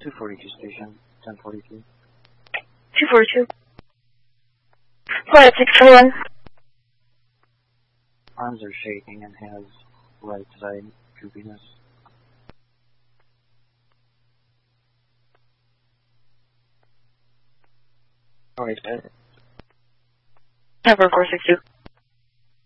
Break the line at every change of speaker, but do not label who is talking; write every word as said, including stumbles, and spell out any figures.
two forty-two station, ten forty-two.
two forty-two. Flight six twenty-one.
Arms are shaking and has right side droopiness.
Right side. Number four six two.